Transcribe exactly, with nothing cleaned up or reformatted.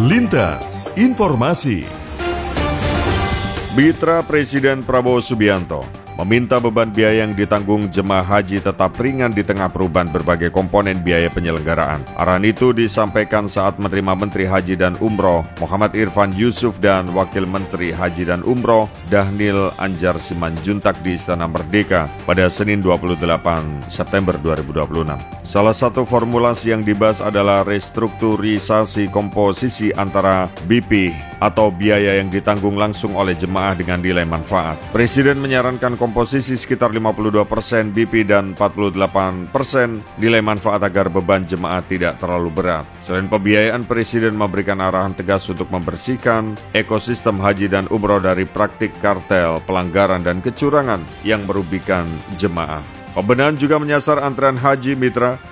Lintas Informasi. Mitra Presiden Prabowo Subianto meminta beban biaya yang ditanggung jemaah haji tetap ringan di tengah perubahan berbagai komponen biaya penyelenggaraan. Arahan itu disampaikan saat menerima Menteri Haji dan Umroh Muhammad Irfan Yusuf dan Wakil Menteri Haji dan Umroh Dhanil Anjar Simanjuntak di Istana Merdeka pada Senin dua puluh delapan September dua ribu dua puluh enam. Salah satu formulasi yang dibahas adalah restrukturisasi komposisi antara B P atau biaya yang ditanggung langsung oleh jemaah dengan nilai manfaat. Presiden menyarankan komposisi sekitar lima puluh dua persen B P dan empat puluh delapan persen nilai manfaat agar beban jemaah tidak terlalu berat. Selain pembiayaan, Presiden memberikan arahan tegas untuk membersihkan ekosistem haji dan umroh dari praktik kartel, pelanggaran, dan kecurangan yang merugikan jemaah. Pembenahan juga menyasar antrean haji mitra.